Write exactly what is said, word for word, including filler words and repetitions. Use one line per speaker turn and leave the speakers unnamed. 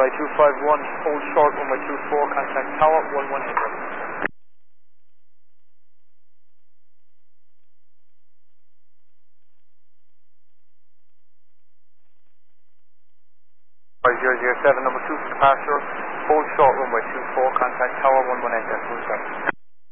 Flight two five one, hold short, runway two four, contact tower, one one enter. zero zero seven, number two for departure, hold short, runway two four, contact tower, one one enter, full stop.